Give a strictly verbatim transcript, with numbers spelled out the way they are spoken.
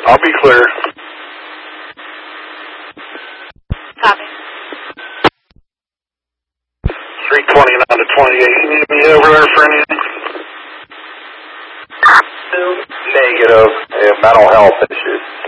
I'll be clear. Copy. three twenty-nine to twenty-eight. You need me over there for anything? Negative. Yeah, mental health issues.